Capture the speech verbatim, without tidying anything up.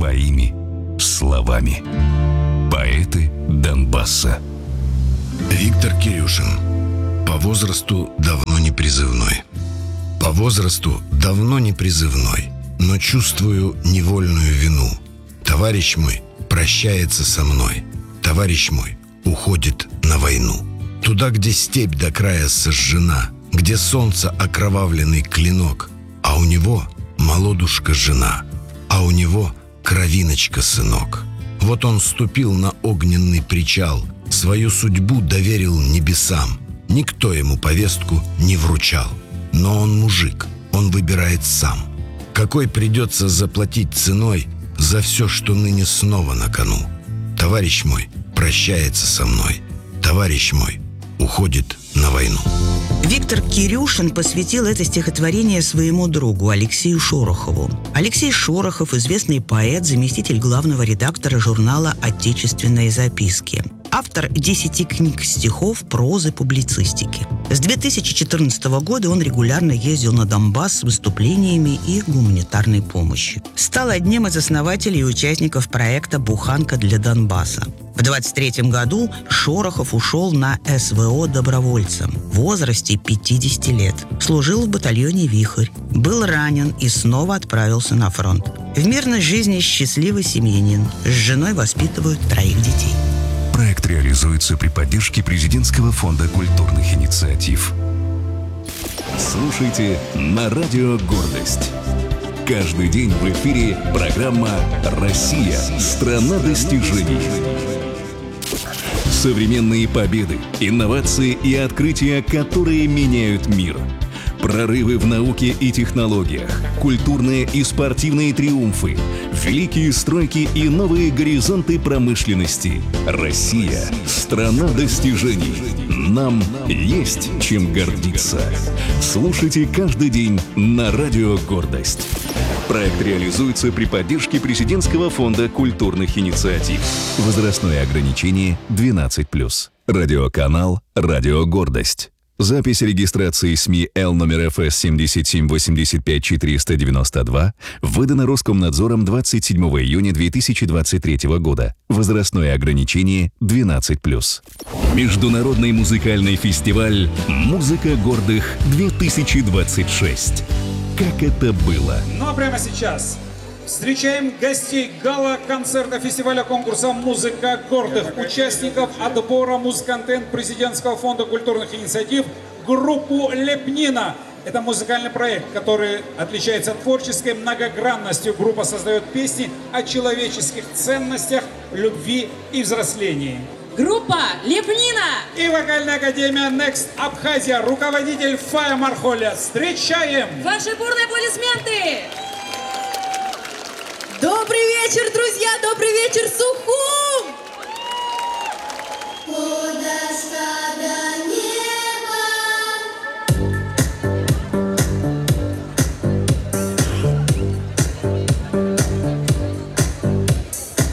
своими словами. Поэты Донбасса. Виктор Кирюшин. По возрасту давно не призывной. По возрасту давно не призывной, но чувствую невольную вину. Товарищ мой прощается со мной. Товарищ мой уходит на войну. Туда, где степь до края сожжена, где солнце окровавленный клинок, а у него молодушка жена, а у него кровиночка сынок. Вот он ступил на огненный причал, свою судьбу доверил небесам. Никто ему повестку не вручал. Но он мужик, он выбирает сам. Какой придется заплатить ценой за все, что ныне снова на кону. Товарищ мой прощается со мной. Товарищ мой уходит на войну. Виктор Кирюшин посвятил это стихотворение своему другу Алексею Шорохову. Алексей Шорохов – известный поэт, заместитель главного редактора журнала «Отечественные записки». Автор десяти книг стихов, прозы, публицистики. С две тысячи четырнадцатого года он регулярно ездил на Донбасс с выступлениями и гуманитарной помощью. Стал одним из основателей и участников проекта «Буханка для Донбасса». В двадцать третьем году Шорохов ушел на эс вэ о добровольцем в возрасте пятидесяти лет. Служил в батальоне «Вихрь», был ранен и снова отправился на фронт. В мирной жизни счастливый семьянин. С женой воспитывают троих детей. Проект реализуется при поддержке Президентского фонда культурных инициатив. Слушайте на радио «Гордость». Каждый день в эфире программа «Россия. Страна достижений». Современные победы, инновации и открытия, которые меняют мир. Прорывы в науке и технологиях, культурные и спортивные триумфы, великие стройки и новые горизонты промышленности. Россия – страна достижений. Нам есть чем гордиться. Слушайте каждый день на радио «Гордость». Проект реализуется при поддержке Президентского фонда культурных инициатив. Возрастное ограничение двенадцать плюс. Радиоканал «Радио Гордость». Запись регистрации СМИ Л номер эф эс семь семь восемь пять четыре девять два выдана Роскомнадзором двадцать седьмого июня две тысячи двадцать третьего года. Возрастное ограничение двенадцать плюс. Международный музыкальный фестиваль «Музыка гордых-две тысячи двадцать шесть». Как это было? Ну а прямо сейчас встречаем гостей гала-концерта фестиваля конкурса «Музыка гордых», участников отбора «Музконтент» Президентского фонда культурных инициатив, группу «Лепнина». Это музыкальный проект, который отличается творческой многогранностью. Группа создает песни о человеческих ценностях, любви и взрослении. Группа «Лепнина» и вокальная академия Next Абхазия, руководитель Фая Мархоля. Встречаем! Ваши бурные аплодисменты! Добрый вечер, друзья! Добрый вечер, Сухум!